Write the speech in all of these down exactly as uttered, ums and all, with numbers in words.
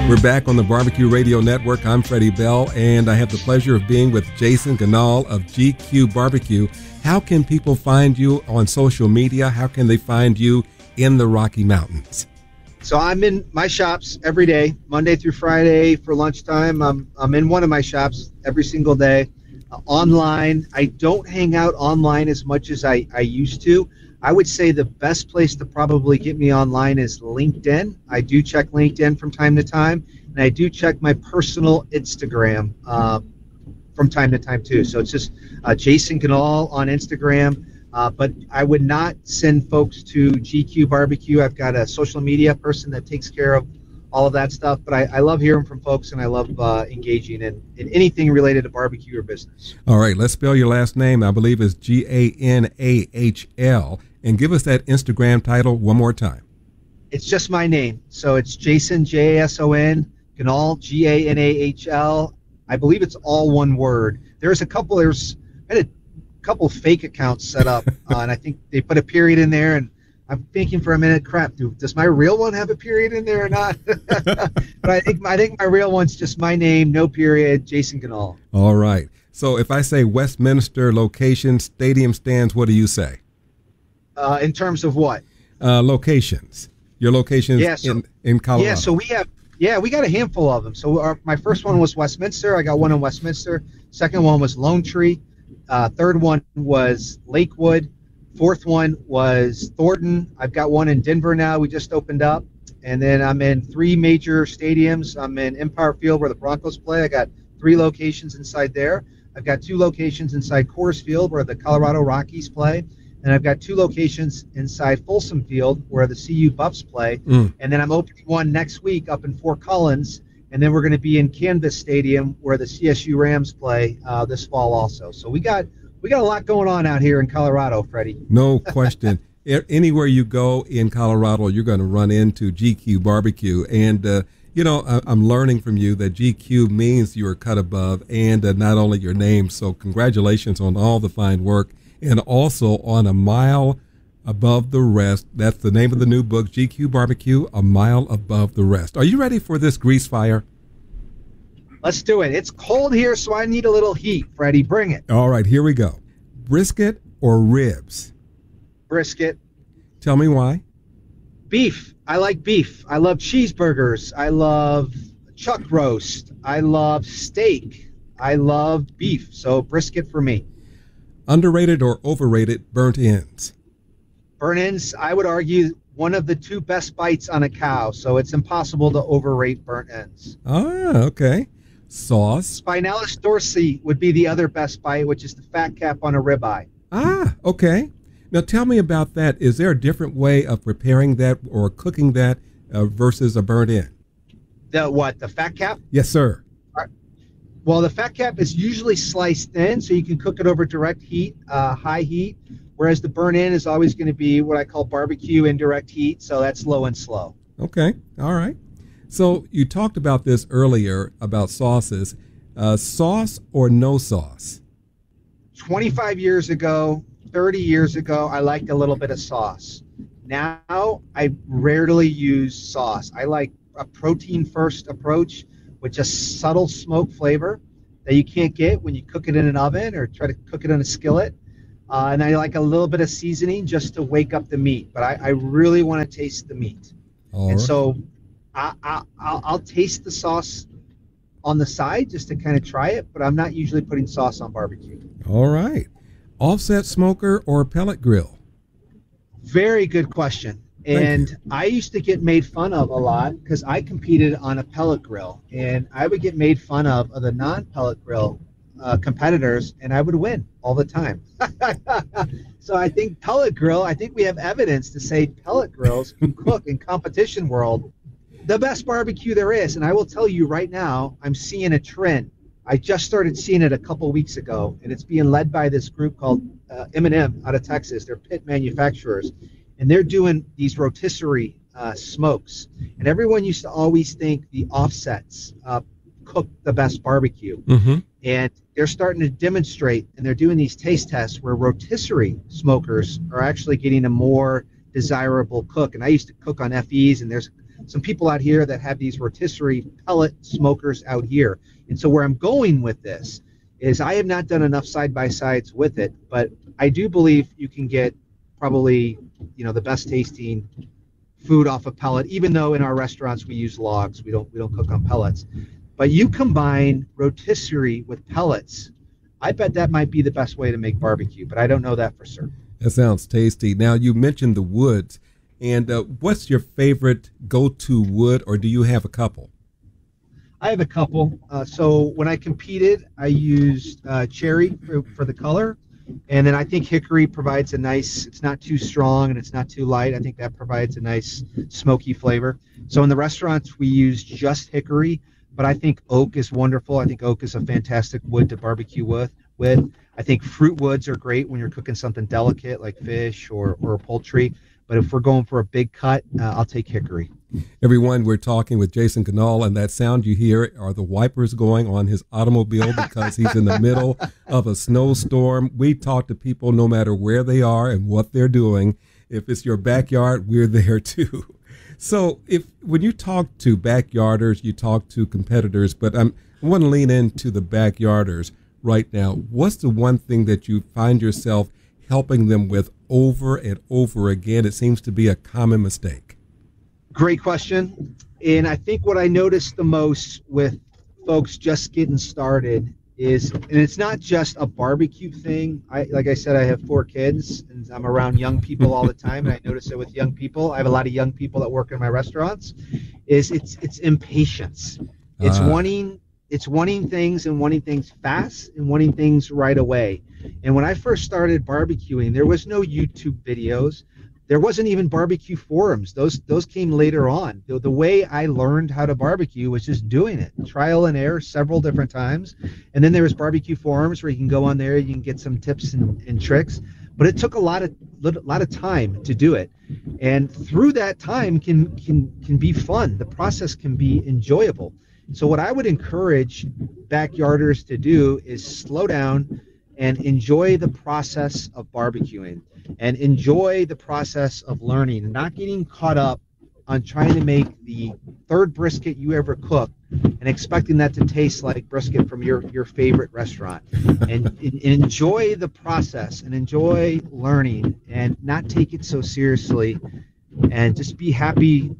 We're back on the Barbecue Radio Network. I'm Freddie Bell, and I have the pleasure of being with Jason Ganal of G Q Barbecue. How can people find you on social media? How can they find you in the Rocky Mountains? So I'm in my shops every day, Monday through Friday for lunchtime. I'm, I'm in one of my shops every single day. Uh, online, I don't hang out online as much as I, I used to. I would say the best place to probably get me online is LinkedIn. I do check LinkedIn from time to time, and I do check my personal Instagram uh, from time to time too. So it's just uh, Jason Ganal on Instagram, uh, but I would not send folks to G Q Barbecue. I've got a social media person that takes care of all of that stuff, but I, I love hearing from folks, and I love uh, engaging in, in anything related to barbecue or business. All right, let's spell your last name. I believe it's G A N A H L. And give us that Instagram title one more time. It's just my name. So it's Jason, J A S O N, Ganal, G A N A H L. I believe it's all one word. There's a couple, there's I had a couple fake accounts set up, uh, and I think they put a period in there, and I'm thinking for a minute, crap, dude, does my real one have a period in there or not? But I think, I think my real one's just my name, no period, Jason Ganal. All right. So if I say Westminster location, stadium stands, what do you say? Uh, in terms of what? Uh, locations. Your locations yeah, so, in, in Colorado. Yeah, so we have, yeah, we got a handful of them. So our, my first one was Westminster. I got one in Westminster. Second one was Lone Tree. Uh, third one was Lakewood. Fourth one was Thornton. I've got one in Denver now. We just opened up. And then I'm in three major stadiums. I'm in Empire Field where the Broncos play. I got three locations inside there. I've got two locations inside Coors Field where the Colorado Rockies play. And I've got two locations inside Folsom Field where the C U Buffs play. Mm. And then I'm opening one next week up in Fort Collins. And then we're going to be in Canvas Stadium where the C S U Rams play uh, this fall also. So we got we got a lot going on out here in Colorado, Freddie. No question. Anywhere you go in Colorado, you're going to run into G Q Barbecue. And, uh, you know, I- I'm learning from you that G Q means you're cut above and uh, not only your name. So congratulations on all the fine work. And also on A Mile Above the Rest. That's the name of the new book, G Q Barbecue, A Mile Above the Rest. Are you ready for this grease fire? Let's do it. It's cold here, so I need a little heat, Freddie. Bring it. All right, here we go. Brisket or ribs? Brisket. Tell me why. Beef. I like beef. I love cheeseburgers. I love chuck roast. I love steak. I love beef. So brisket for me. Underrated or overrated burnt ends? Burnt ends, I would argue, one of the two best bites on a cow, so it's impossible to overrate burnt ends. Ah, okay. Sauce? Spinalis dorsi would be the other best bite, which is the fat cap on a ribeye. Ah, okay. Now tell me about that. Is there a different way of preparing that or cooking that uh, versus a burnt end? The what, the fat cap? Yes, sir. Well, the fat cap is usually sliced thin, so you can cook it over direct heat, uh, high heat, whereas the burnt end is always going to be what I call barbecue indirect heat, so that's low and slow. Okay, all right. So you talked about this earlier, about sauces. Uh, sauce or no sauce? twenty-five years ago, thirty years ago, I liked a little bit of sauce. Now, I rarely use sauce. I like a protein-first approach with just subtle smoke flavor that you can't get when you cook it in an oven or try to cook it in a skillet. Uh, and I like a little bit of seasoning just to wake up the meat. But I, I really want to taste the meat. All and right. so I, I, I'll, I'll taste the sauce on the side just to kind of try it, but I'm not usually putting sauce on barbecue. All right. Offset smoker or pellet grill? Very good question. And I used to get made fun of a lot because I competed on a pellet grill, and I would get made fun of of the non-pellet grill uh, competitors, and I would win all the time. So I think pellet grill, I think we have evidence to say pellet grills can cook in competition world the best barbecue there is. And I will tell you right now, I'm seeing a trend. I just started seeing it a couple weeks ago, and it's being led by this group called uh, M and M out of Texas. They're pit manufacturers. And they're doing these rotisserie uh, smokes. And everyone used to always think the offsets uh, cook the best barbecue. Mm-hmm. And they're starting to demonstrate, and they're doing these taste tests where rotisserie smokers are actually getting a more desirable cook. And I used to cook on F Es, and there's some people out here that have these rotisserie pellet smokers out here. And so where I'm going with this is I have not done enough side-by-sides with it, but I do believe you can get probably, you know, the best tasting food off a pellet, even though in our restaurants we use logs. We don't we don't cook on pellets. But you combine rotisserie with pellets, I bet that might be the best way to make barbecue, but I don't know that for certain. That sounds tasty. Now, you mentioned the woods, and uh, what's your favorite go-to wood, or do you have a couple? I have a couple. Uh, so when I competed, I used uh, cherry for, for the color, and then I think hickory provides a nice, it's not too strong and it's not too light. I think that provides a nice smoky flavor. So in the restaurants, we use just hickory, but I think oak is wonderful. I think oak is a fantastic wood to barbecue with. with. I think fruit woods are great when you're cooking something delicate like fish or, or poultry. But if we're going for a big cut, uh, I'll take hickory. Everyone, we're talking with Jason Ganal, and that sound you hear are the wipers going on his automobile because he's in the middle of a snowstorm. We talk to people no matter where they are and what they're doing. If it's your backyard, we're there too. So if when you talk to backyarders, you talk to competitors, but I'm, I want to lean into the backyarders right now. What's the one thing that you find yourself helping them with over and over again? It seems to be a common mistake. Great question. And I think what I noticed the most with folks just getting started is, and it's not just a barbecue thing. I, like I said, I have four kids and I'm around young people all the time. And I notice it with young people. I have a lot of young people that work in my restaurants, is it's, it's impatience. It's uh. wanting, it's wanting things and wanting things fast and wanting things right away. And when I first started barbecuing, there was no YouTube videos. There wasn't even barbecue forums. Those those came later on. The, the way I learned how to barbecue was just doing it, trial and error several different times. And then there was barbecue forums where you can go on there, you can get some tips and, and tricks. But it took a lot of lot of time to do it. And through that time can can can be fun. The process can be enjoyable. So what I would encourage backyarders to do is slow down and enjoy the process of barbecuing and enjoy the process of learning, not getting caught up on trying to make the third brisket you ever cooked and expecting that to taste like brisket from your, your favorite restaurant. And, and enjoy the process and enjoy learning and not take it so seriously and just be happy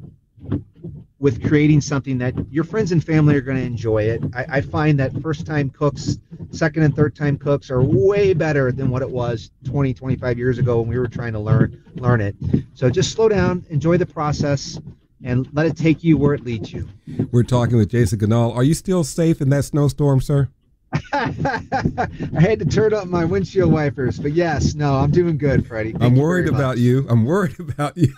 with creating something that your friends and family are going to enjoy it. I, I find that first-time cooks, second and third-time cooks are way better than what it was twenty, twenty-five years ago when we were trying to learn learn it. So just slow down, enjoy the process, and let it take you where it leads you. We're talking with Jason Ganal. Are you still safe in that snowstorm, sir? I had to turn up my windshield wipers, but yes, no, I'm doing good, Freddie. Thank I'm you worried about much. you. I'm worried about you.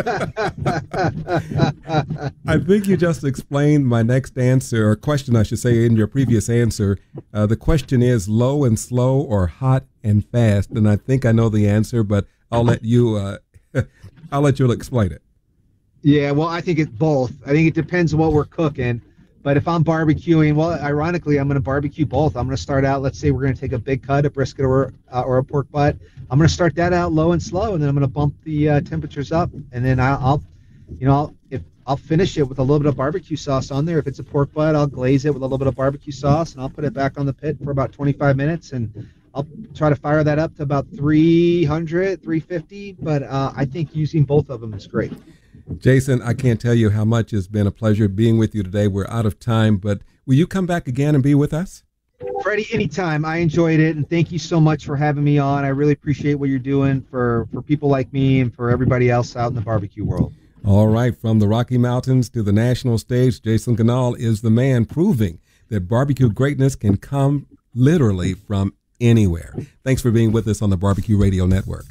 I think you just explained my next answer, or question, I should say, in your previous answer. Uh, the question is low and slow or hot and fast, and I think I know the answer, but I'll let you. Uh, I'll let you explain it. Yeah, well, I think it's both. I think it depends on what we're cooking. But if I'm barbecuing, well, ironically, I'm going to barbecue both. I'm going to start out, let's say we're going to take a big cut, a brisket or uh, or a pork butt. I'm going to start that out low and slow, and then I'm going to bump the uh, temperatures up, and then I'll, I'll you know, I'll, if I'll finish it with a little bit of barbecue sauce on there. If it's a pork butt, I'll glaze it with a little bit of barbecue sauce, and I'll put it back on the pit for about twenty-five minutes, and I'll try to fire that up to about three hundred, three fifty. But uh, I think using both of them is great. Jason, I can't tell you how much it's been a pleasure being with you today. We're out of time, but will you come back again and be with us? Freddie, anytime. I enjoyed it, and thank you so much for having me on. I really appreciate what you're doing for, for people like me and for everybody else out in the barbecue world. All right, from the Rocky Mountains to the national stage, Jason Ganal is the man proving that barbecue greatness can come literally from anywhere. Thanks for being with us on the Barbecue Radio Network.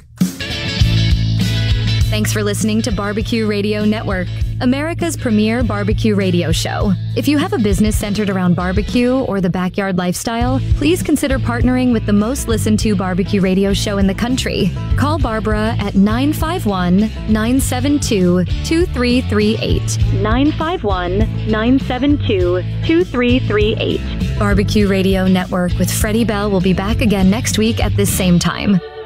Thanks for listening to Barbecue Radio Network, America's premier barbecue radio show. If you have a business centered around barbecue or the backyard lifestyle, please consider partnering with the most listened to barbecue radio show in the country. Call Barbara at nine five one, nine seven two, two three three eight. nine five one, nine seven two, two three three eight. Barbecue Radio Network with Freddie Bell will be back again next week at this same time.